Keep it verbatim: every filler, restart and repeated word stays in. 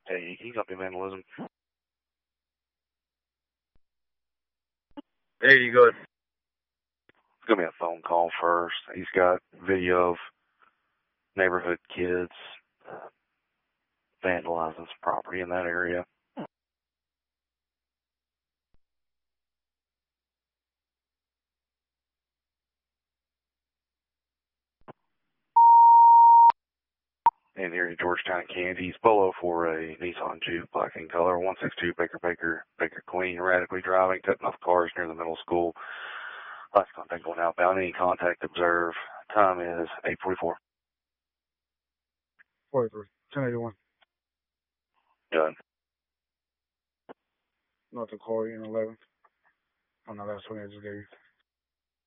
Hey, he got me vandalism. There you go. It's gonna be a phone call first. He's got video of neighborhood kids vandalizing some property in that area. In here at Georgetown Candies, Polo for a Nissan Juke, black in color, one six two Baker Baker Baker Queen, radically driving, cutting off cars near the middle school. Last contact going outbound. Any contact observe. Time is eight forty-four. forty-three. ten eighty-one. Done. North of Corey and eleven. On the last one I just gave you.